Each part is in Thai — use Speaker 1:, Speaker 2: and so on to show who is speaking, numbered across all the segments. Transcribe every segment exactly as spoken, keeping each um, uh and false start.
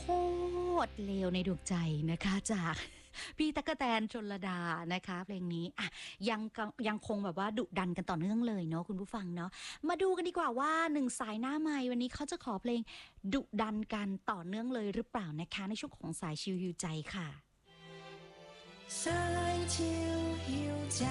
Speaker 1: ตรเลวในดวงใจนะคะจากพี่ตั๊กแตนชลดานะคะเพลงนี้อ่ะยังยังคงแบบว่าดุดันกันต่อเนื่องเลยเนาะคุณผู้ฟังเนาะมาดูกันดีกว่าว่าหนึ่งสายหน้าไมค์วันนี้เขาจะขอเพลงดุดันกันต่อเนื่องเลยหรือเปล่านะคะในช่วงของสายชิวฮิวใจค่ะ
Speaker 2: สายชิวฮิวใจ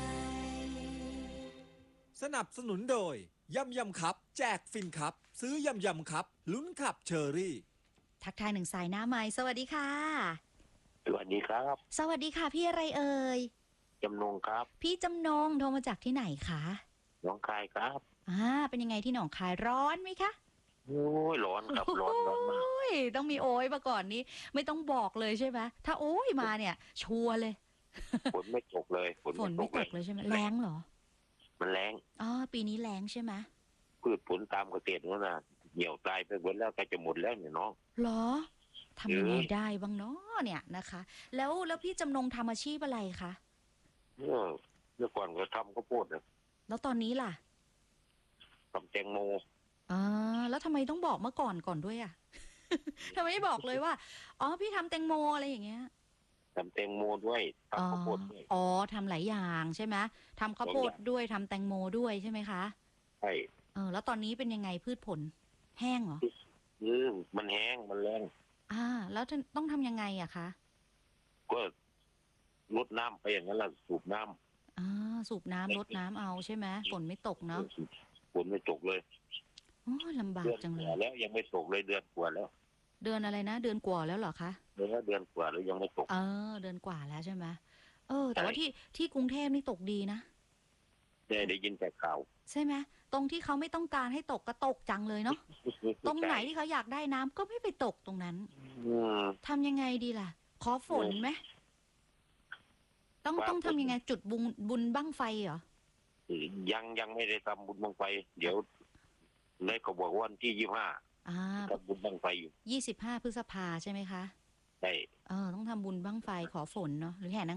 Speaker 3: สนับสนุนโดยยำยำครับแจกฟินครับซื้อยำยำครับลุ้นขับเชอรี่
Speaker 1: ทักทายหนึ่งสายหน้าไมค์สวัสดีค่ะ
Speaker 4: สวัสดีครับ
Speaker 1: สวัสดีค่ะพี่อะไรเอ่ย
Speaker 4: จำนงครับ
Speaker 1: พี่จำนงโทรมาจากที่ไหนคะ
Speaker 4: หนองคายครับ
Speaker 1: อ่าเป็นยังไงที่หนองคายร้อนไหมคะ
Speaker 4: โอ้ยร้อนครับร้อนร้อนมาก
Speaker 1: โอ้ยต้องมีโอ้ยมาก่อนนี้ไม่ต้องบอกเลยใช่ไหมถ้าโอ้ยมาเนี่ยชัวร์เลย
Speaker 4: ฝนไม่ตกเลยฝน
Speaker 1: ฝน
Speaker 4: ไม่
Speaker 1: ไม่
Speaker 4: ต
Speaker 1: ต
Speaker 4: ก
Speaker 1: กเลยใช่ไหมแรงเหรอ
Speaker 4: มันแรง
Speaker 1: อ๋อปีนี้แรงใช่ไหม
Speaker 4: พืชผลตามเกษตรนั่นน่ะเหี่ยวตายไปหมดแล้วใกล้จะหมดแล้วเนี่ยน้อง
Speaker 1: เหรอทำยังไงได้บ้างเนาะเนี่ยนะคะ แล้วแล้วพี่จำนงทำอาชีพอะไรคะ
Speaker 4: เมื่อเมื่อก่อนก็ทำข้าวโพดนะ
Speaker 1: แล้วตอนนี้ล่ะ
Speaker 4: ทำแตงโม
Speaker 1: อ่าแล้วทำไมต้องบอกเมื่อก่อนก่อนด้วยอ่ะ ทำไมไม่บอกเลยว่าอ๋อพี่ทำแตงโมอะไรอย่างเงี้ย
Speaker 4: ทำแตงโมด้วยทำข้าวโพดด้วย
Speaker 1: อ๋อทำหลายอย่างใช่ไหมทำข้าวโพดด้วยทำแตงโมด้วยใช่ไหมคะ
Speaker 4: ใช่
Speaker 1: เออแล้วตอนนี้เป็นยังไงพืชผลแห้งเหรอ
Speaker 4: อืมมันแห้งมันแรง
Speaker 1: อ่าแล้วจะต้องทำยังไงอะคะ
Speaker 4: ก็ลดน้ำไปอย่างนั้นแหละสูบน้
Speaker 1: ำอ่าสูบน้ำลดน้ำเอาใช่ไหมฝนไม่ตกเนาะ
Speaker 4: ฝนไม่ตกเลย
Speaker 1: โอ้ลำบากจังเลย
Speaker 4: แล้วยังไม่ตกเลยเดือนกว่าแล้ว
Speaker 1: เดือนอะไรนะเดือนกว่าแล้วเหรอคะ
Speaker 4: เดือนเดือนกว่าแล้วยังไม่ตก
Speaker 1: เออเดือนกว่าแล้วใช่ไหมเออแต่ว่าที่ที่กรุงเทพนี่ตกดีนะ
Speaker 4: ได้ได้ยินแต่ข่าว
Speaker 1: ใช่ไหมตรงที่เขาไม่ต้องการให้ตกก็ตกจังเลยเนาะตรงไหนที่เขาอยากได้น้ำก็ไม่ไปตกตรงนั้นทำยังไงดีล่ะขอฝนไหมต้องต้องทำยังไงจุดบุญบุญบั้งไฟเหรอ
Speaker 4: ยังยังไม่ได้ทำบุญบั้งไฟเดี๋ยวเลยเขาบอกวันที่ยี่ห้าทำบุญบั้งไฟอยู่
Speaker 1: ยี่สิบห้าพฤษภาใช่ไหมคะ
Speaker 4: ใช่
Speaker 1: เออต้องทำบุญบั้งไฟขอฝนเนาะหรือแห่นาง